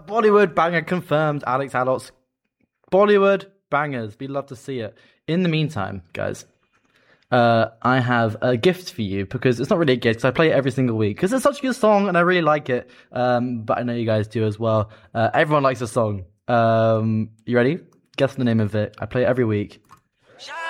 Bollywood banger confirmed. Alex Alox. Bollywood bangers. We'd love to see it. In the meantime, guys, I have a gift for you because it's not really a gift because I play it every single week because it's such a good song and I really like it. But I know you guys do as well. Everyone likes the song. You ready? Guess the name of it. I play it every week.